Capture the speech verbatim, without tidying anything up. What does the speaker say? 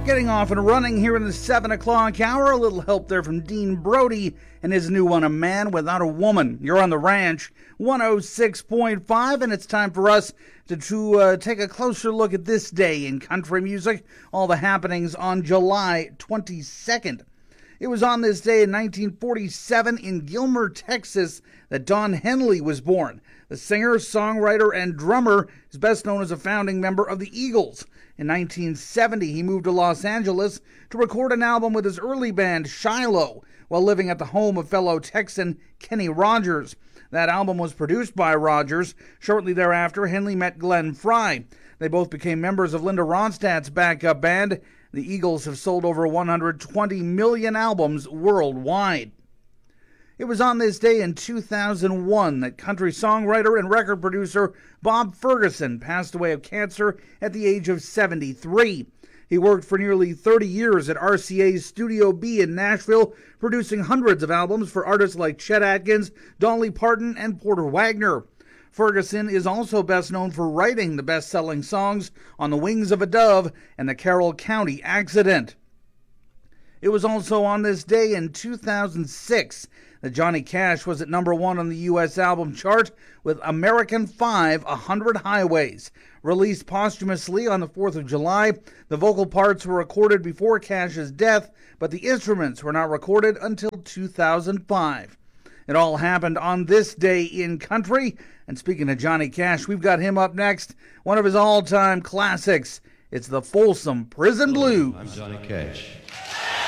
Getting off and running here in the seven o'clock hour. A little help there from Dean Brody and his new one, A Man Without a Woman. You're on the Ranch, one oh six point five, and it's time for us to, to uh, take a closer look at this day in country music, all the happenings on July twenty-second. It was on this day in nineteen forty-seven in Gilmer, Texas, that Don Henley was born. The singer, songwriter, and drummer is best known as a founding member of the Eagles. In nineteen seventy, he moved to Los Angeles to record an album with his early band, Shiloh, while living at the home of fellow Texan Kenny Rogers. That album was produced by Rogers. Shortly thereafter, Henley met Glenn Frey. They both became members of Linda Ronstadt's backup band. The Eagles have sold over one hundred twenty million albums worldwide. It was on this day in two thousand one that country songwriter and record producer Bob Ferguson passed away of cancer at the age of seventy-three. He worked for nearly thirty years at R C A's Studio B in Nashville, producing hundreds of albums for artists like Chet Atkins, Dolly Parton, and Porter Wagoner. Ferguson is also best known for writing the best-selling songs On the Wings of a Dove and The Carroll County Accident. It was also on this day in two thousand six that Johnny Cash was at number one on the U S album chart with American five, one hundred Highways. Released posthumously on the fourth of July, the vocal parts were recorded before Cash's death, but the instruments were not recorded until two thousand five. It all happened on this day in country, and speaking of Johnny Cash, we've got him up next, one of his all-time classics. It's the Folsom Prison Blues. I'm Johnny Cash.